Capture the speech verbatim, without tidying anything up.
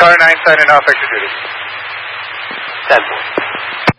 Car nine signing off extra duty. ten four.